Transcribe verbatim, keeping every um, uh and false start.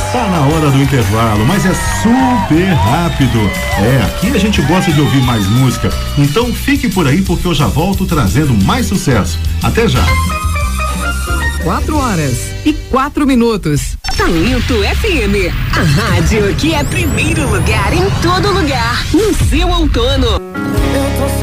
Tá na hora do intervalo, mas é super rápido. É, aqui a gente gosta de ouvir mais música. Então fique por aí porque eu já volto trazendo mais sucesso. Até já. Quatro horas e quatro minutos. Talento F M, a rádio que é primeiro lugar em todo lugar, no seu outono.